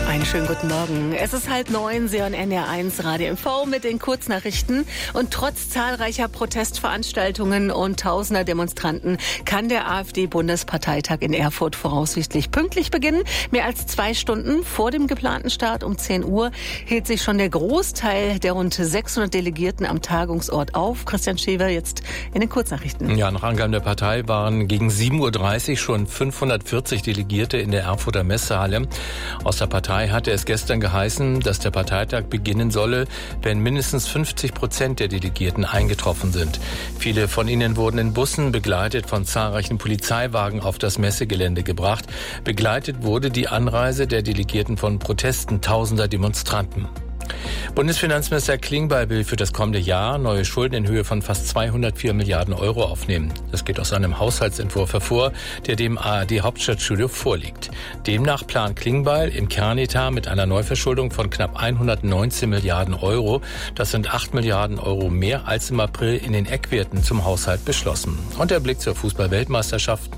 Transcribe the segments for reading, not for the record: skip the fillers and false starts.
Einen schönen guten Morgen. Es ist 8:30, Sie hören NDR1 Radio MV mit den Kurznachrichten. Und trotz zahlreicher Protestveranstaltungen und tausender Demonstranten kann der AfD-Bundesparteitag in Erfurt voraussichtlich pünktlich beginnen. Mehr als 2 Stunden vor dem geplanten Start um 10 Uhr hielt sich schon der Großteil der rund 600 Delegierten am Tagungsort auf. Christian Schewer jetzt in den Kurznachrichten. Ja, nach Angaben der Partei waren gegen 7:30 Uhr schon 540 Delegierte in der Erfurter Messehalle. Aus der Partei hatte es gestern geheißen, dass der Parteitag beginnen solle, wenn mindestens 50% der Delegierten eingetroffen sind. Viele von ihnen wurden in Bussen, begleitet von zahlreichen Polizeiwagen, auf das Messegelände gebracht. Begleitet wurde die Anreise der Delegierten von Protesten tausender Demonstranten. Bundesfinanzminister Klingbeil will für das kommende Jahr neue Schulden in Höhe von fast 204 Milliarden Euro aufnehmen. Das geht aus einem Haushaltsentwurf hervor, der dem ARD-Hauptstadtstudio vorliegt. Demnach plant Klingbeil im Kernetat mit einer Neuverschuldung von knapp 119 Milliarden Euro. Das sind 8 Milliarden Euro mehr als im April in den Eckwerten zum Haushalt beschlossen. Und der Blick zur Fußball-Weltmeisterschaft,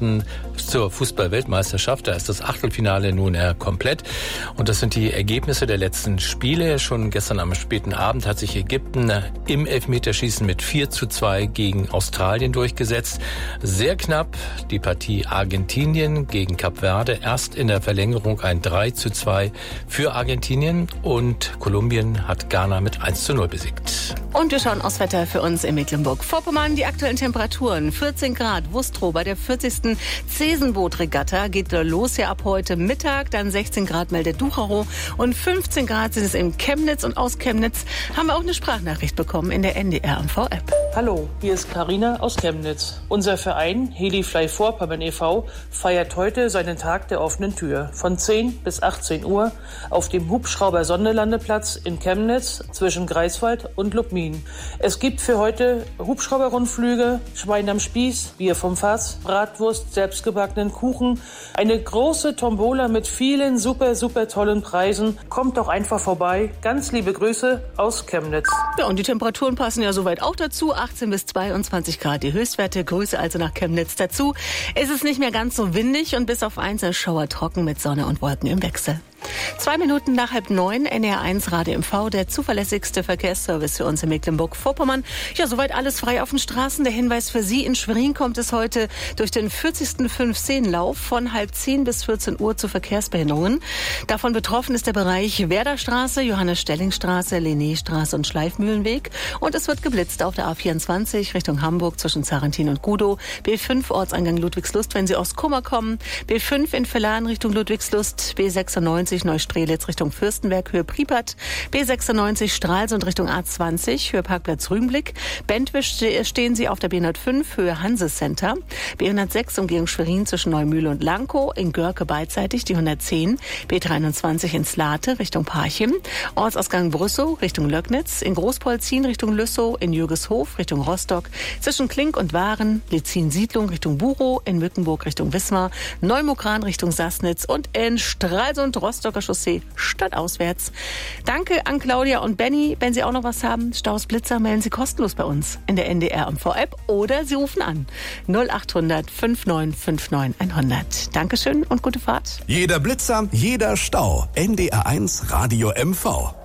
da ist das Achtelfinale nun komplett. Und das sind die Ergebnisse der letzten Spiele. Schon gestern am späten Abend hat sich Ägypten im Elfmeterschießen mit 4:2 gegen Australien durchgesetzt. Sehr knapp die Partie Argentinien gegen Kap Verde. Erst in der Verlängerung ein 3:2 für Argentinien und Kolumbien hat Ghana mit 1:0 besiegt. Und wir schauen aufs Wetter für uns in Mecklenburg-Vorpommern. Die aktuellen Temperaturen: 14 Grad Wustrow bei der 40. Zesenboot-Regatta geht los ja ab heute Mittag. Dann 16 Grad meldet Ducherow und 15 Grad sind es in Chemnitz. Und aus Chemnitz haben wir auch eine Sprachnachricht bekommen in der NDR-MV-App. Hallo, hier ist Carina aus Chemnitz. Unser Verein Helifly Vorpommern e.V. feiert heute seinen Tag der offenen Tür von 10 bis 18 Uhr auf dem Hubschrauber-Sonderlandeplatz in Chemnitz zwischen Greifswald und Lubmin. Es gibt für heute Hubschrauber-Rundflüge, Schwein am Spieß, Bier vom Fass, Bratwurst, selbstgebackenen Kuchen, eine große Tombola mit vielen super tollen Preisen. Kommt doch einfach vorbei. Ganz liebe Grüße aus Chemnitz. Ja, und die Temperaturen passen ja soweit auch dazu. 18 bis 22 Grad die Höchstwerte. Grüße also nach Chemnitz dazu. Es ist nicht mehr ganz so windig und bis auf einzelne Schauer trocken mit Sonne und Wolken im Wechsel. 2 Minuten nach 8:30, NDR1 Radio MV, der zuverlässigste Verkehrsservice für uns in Mecklenburg-Vorpommern. Ja, soweit alles frei auf den Straßen. Der Hinweis für Sie: in Schwerin kommt es heute durch den 40. 5-10-Lauf von 9:30 bis 14 Uhr zu Verkehrsbehinderungen. Davon betroffen ist der Bereich Werderstraße, Johannes-Stelling-Straße, Linnéstraße und Schleifmühlenweg. Und es wird geblitzt auf der A24 Richtung Hamburg zwischen Zarentin und Gudow, B5 Ortseingang Ludwigslust, wenn Sie aus Kummer kommen, B5 in Villaren Richtung Ludwigslust, B96 Neustrelitz Richtung Fürstenberg, Höhe Pripat, B96 Stralsund Richtung A20, Höhe Parkplatz Rügenblick, Bentwisch stehen Sie auf der B105, Höhe Hanse-Center, B106 Umgehung Schwerin zwischen Neumühle und Lankow, in Görke beidseitig die 110, B23 in Slate Richtung Parchim, Ortsausgang Brüssow Richtung Löcknitz, in Großpolzin Richtung Lüssow, in Jürgeshof Richtung Rostock, zwischen Klink und Waren, Litzin-Siedlung Richtung Burow, in Mückenburg Richtung Wismar, Neumokran Richtung Sassnitz und in Stralsund Rostocker Chaussee stadtauswärts. Danke an Claudia und Benny. Wenn Sie auch noch was haben, Staus, Blitzer, melden Sie kostenlos bei uns in der NDR-MV-App oder Sie rufen an 0800 5959 100. Dankeschön und gute Fahrt. Jeder Blitzer, jeder Stau. NDR1 Radio MV.